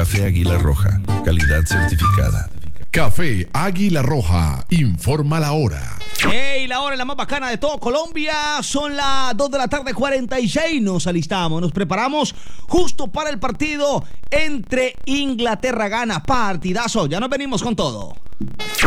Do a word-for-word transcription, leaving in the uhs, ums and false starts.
Café Águila Roja, calidad certificada. Café Águila Roja, informa la hora. ¡Hey! La hora es la más bacana de todo Colombia. Son las dos de la tarde, cuarenta y seis. Nos alistamos, nos preparamos justo para el partido entre Inglaterra Gana. Partidazo, ya nos venimos con todo.